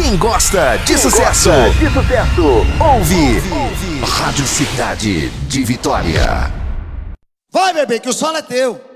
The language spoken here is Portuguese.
Quem gosta de sucesso, ouve Rádio Cidade de Vitória. Vai, bebê, que o solo é teu.